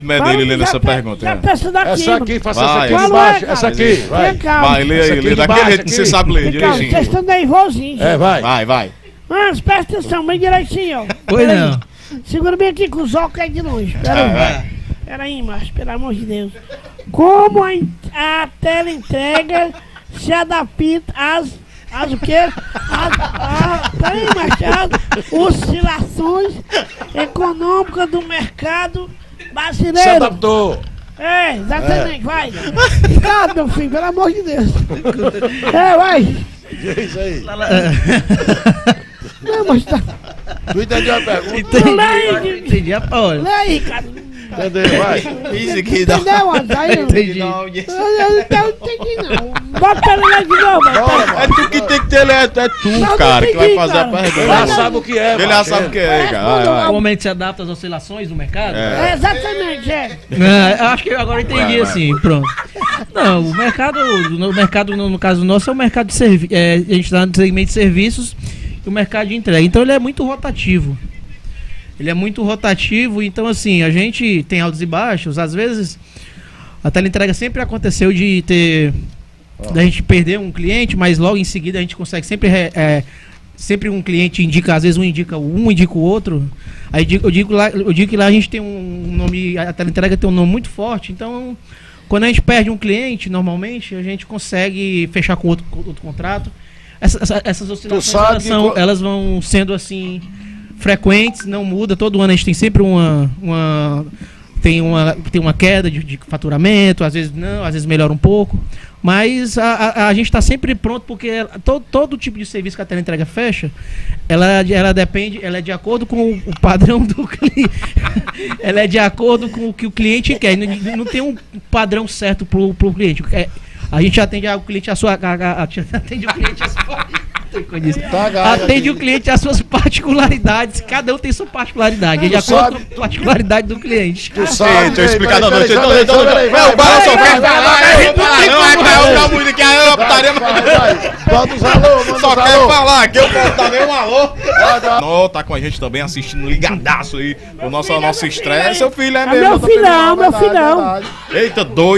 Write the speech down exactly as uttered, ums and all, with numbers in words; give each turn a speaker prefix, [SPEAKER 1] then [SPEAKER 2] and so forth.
[SPEAKER 1] Medellín lendo essa pergunta.
[SPEAKER 2] Já peça daqui.
[SPEAKER 3] Essa aqui, faça
[SPEAKER 1] Vai,
[SPEAKER 3] essa aqui de baixo. Essa aqui, vai.
[SPEAKER 1] Vai, lê aí, lê daquele jeito que você sabe ler,
[SPEAKER 2] Calma, vocês
[SPEAKER 1] direitinho.
[SPEAKER 2] estão nervosinhos.
[SPEAKER 3] É, vai.
[SPEAKER 1] Vai, vai.
[SPEAKER 2] Mas presta atenção, bem direitinho, ó.
[SPEAKER 4] Pois
[SPEAKER 2] Pera aí.
[SPEAKER 4] não.
[SPEAKER 2] Segura bem aqui com os óculos aí de longe. Pera
[SPEAKER 1] Vai,
[SPEAKER 2] aí.
[SPEAKER 1] vai.
[SPEAKER 2] Pera aí, macho, pelo amor de Deus. Como a, en- a teleentrega se adapta às. As o quê? As, a, pera aí, macho. As oscilações econômicas do mercado
[SPEAKER 3] Se
[SPEAKER 2] brasileiro.
[SPEAKER 3] adaptou.
[SPEAKER 2] É, exatamente, vai. Cuidado, meu filho, pelo amor de Deus. É, vai.
[SPEAKER 3] É isso aí.
[SPEAKER 2] Não, mas tá.
[SPEAKER 3] Tu entendeu a pergunta?
[SPEAKER 4] Entendi, entendi. Olha,
[SPEAKER 2] Lê aí, cara.
[SPEAKER 3] Entendeu? Vai.
[SPEAKER 1] Isso aqui dá.
[SPEAKER 2] Entendeu, André? Eu
[SPEAKER 4] entendi.
[SPEAKER 2] não entendi, não. Bota ele lá de novo, bota.
[SPEAKER 1] É tu que tem que ter, é, é tu, cara, que vai fazer a
[SPEAKER 3] Ele já
[SPEAKER 1] pergunta.
[SPEAKER 3] sabe o que é,
[SPEAKER 1] Ele já
[SPEAKER 3] mano.
[SPEAKER 1] sabe o que é, cara. Vai, vai.
[SPEAKER 4] como ele se adapta às oscilações do mercado?
[SPEAKER 2] É, exatamente, é.
[SPEAKER 4] É, eu acho que eu agora entendi
[SPEAKER 1] Vai, vai.
[SPEAKER 4] assim, pronto. Não, o mercado, no mercado no, no caso nosso é o mercado de serviços, é, a gente está no segmento de serviços e o mercado de entrega. Então ele é muito rotativo. Ele é muito rotativo, então assim, a gente tem altos e baixos, às vezes a teleentrega sempre aconteceu de ter, da gente perder um cliente, mas logo em seguida a gente consegue sempre, re- é, sempre um cliente indica, às vezes um indica um, indica o outro, aí digo- eu digo, lá, eu digo que lá a gente tem um nome, a teleentrega tem um nome muito forte, então quando a gente perde um cliente, normalmente a gente consegue fechar com outro, com outro contrato. Essa- essa- essas oscilações
[SPEAKER 3] sabe
[SPEAKER 4] elas,
[SPEAKER 3] que
[SPEAKER 4] são,
[SPEAKER 3] co-
[SPEAKER 4] elas vão sendo assim frequentes, não muda, todo ano a gente tem sempre uma, uma tem uma tem uma queda de, de faturamento, às vezes não, às vezes melhora um pouco, mas a, a, a gente está sempre pronto porque ela- todo, todo tipo de serviço que a teleentrega fecha, ela, ela depende, ela é de acordo com o padrão do cliente, ela é de acordo com o que o cliente quer, não, não tem um padrão certo pro, pro cliente. É, a gente atende o cliente a sua a, a, a, atende o cliente a sua
[SPEAKER 3] Tá, galera,
[SPEAKER 4] atende
[SPEAKER 3] aqui.
[SPEAKER 4] o cliente às suas particularidades. Cada um tem sua particularidade. É de
[SPEAKER 3] Tu
[SPEAKER 4] acordo
[SPEAKER 3] sabe-
[SPEAKER 4] com a particularidade do cliente.
[SPEAKER 3] Tu
[SPEAKER 1] Ei,
[SPEAKER 3] sabe.
[SPEAKER 1] deixa eu explicar da
[SPEAKER 3] Peraí,
[SPEAKER 1] noite.
[SPEAKER 3] peraí,
[SPEAKER 1] Então, então,
[SPEAKER 3] peraí,
[SPEAKER 1] então,
[SPEAKER 3] peraí,
[SPEAKER 1] o balanço,
[SPEAKER 3] vai,
[SPEAKER 1] vai,
[SPEAKER 3] vai,
[SPEAKER 1] vai,
[SPEAKER 3] vai,
[SPEAKER 1] vai,
[SPEAKER 3] vai,
[SPEAKER 1] vai, vai, vai, música que é putaria.
[SPEAKER 3] Vai, vai, vai. Manda os alô, manda
[SPEAKER 1] Só
[SPEAKER 3] os
[SPEAKER 1] quer
[SPEAKER 3] alô.
[SPEAKER 1] falar aqui, eu posso dar nem um alô.
[SPEAKER 3] Vai, vai.
[SPEAKER 1] Não, tá com a gente também assistindo ligadaço aí. O nosso,
[SPEAKER 2] filho,
[SPEAKER 1] nosso
[SPEAKER 2] meu
[SPEAKER 1] estresse.
[SPEAKER 2] filho.
[SPEAKER 1] Seu filho é
[SPEAKER 2] É
[SPEAKER 1] mesmo.
[SPEAKER 2] meu
[SPEAKER 1] tá pegando
[SPEAKER 2] filhão,
[SPEAKER 1] uma
[SPEAKER 2] meu
[SPEAKER 1] verdade,
[SPEAKER 2] filhão.
[SPEAKER 1] verdade. Eita, doido.